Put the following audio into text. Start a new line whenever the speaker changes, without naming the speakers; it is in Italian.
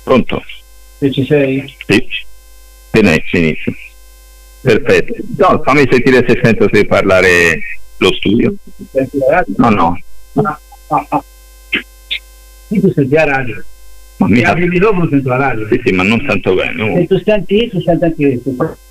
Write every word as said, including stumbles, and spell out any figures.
Pronto?
Se ci sei?
Sì, benissimo, inizio. Perfetto. No, fammi sentire se sento se parlare lo studio.
Senti la radio?
No, no.
Ah, ah, ah. Io tu senti la radio.
Ma
Mi
mi
apri il microfono, sento la radio.
Sì, sì, ma non sento bene.
Se tu senti, tu senti anche questo.